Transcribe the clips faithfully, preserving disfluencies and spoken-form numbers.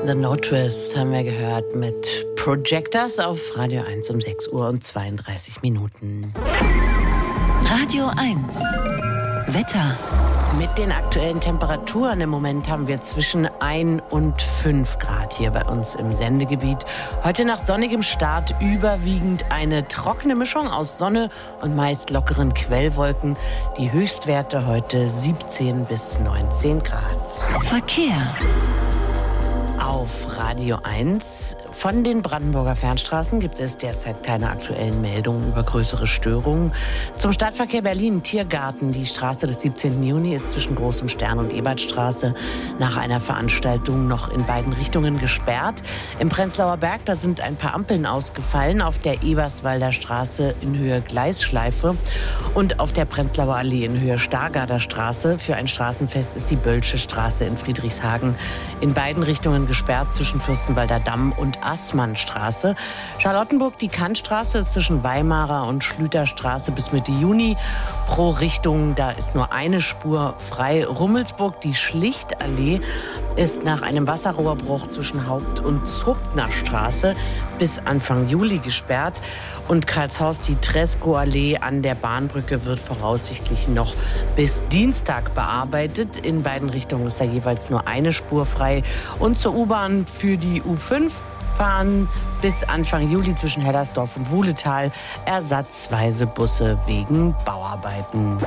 The No Twist haben wir gehört mit Projectors auf Radio eins um sechs Uhr und zweiunddreißig Minuten. Radio eins Wetter. Mit den aktuellen Temperaturen im Moment haben wir zwischen ein und fünf Grad hier bei uns im Sendegebiet. Heute nach sonnigem Start überwiegend eine trockene Mischung aus Sonne und meist lockeren Quellwolken. Die Höchstwerte heute siebzehn bis neunzehn Grad. Verkehr. Auf Radio eins. Von den Brandenburger Fernstraßen gibt es derzeit keine aktuellen Meldungen über größere Störungen. Zum Stadtverkehr Berlin-Tiergarten. Die Straße des siebzehnten Juni ist zwischen Großem Stern und Ebertstraße nach einer Veranstaltung noch in beiden Richtungen gesperrt. Im Prenzlauer Berg, da sind ein paar Ampeln ausgefallen. Auf der Eberswalder Straße in Höhe Gleisschleife und auf der Prenzlauer Allee in Höhe Stargarder Straße. Für ein Straßenfest ist die Bölsche Straße in Friedrichshagen in beiden Richtungen gesperrt zwischen Fürstenwalder Damm und Assmannstraße. Charlottenburg, die Kantstraße ist zwischen Weimarer und Schlüterstraße bis Mitte Juni pro Richtung. Da ist nur eine Spur frei. Rummelsburg, die Schlichtallee ist nach einem Wasserrohrbruch zwischen Haupt- und Zobtnerstraße bis Anfang Juli gesperrt. Und Karlshorst, die Tresco-Allee an der Bahnbrücke wird voraussichtlich noch bis Dienstag bearbeitet. In beiden Richtungen ist da jeweils nur eine Spur frei. Und zur U-Bahn für die U fünf fahren bis Anfang Juli zwischen Hellersdorf und Wuhletal ersatzweise Busse wegen Bauarbeiten.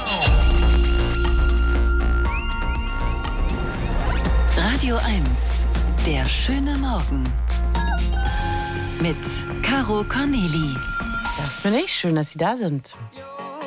Radio eins, der schöne Morgen. Mit Caro Corneli. Das bin ich. Schön, dass Sie da sind.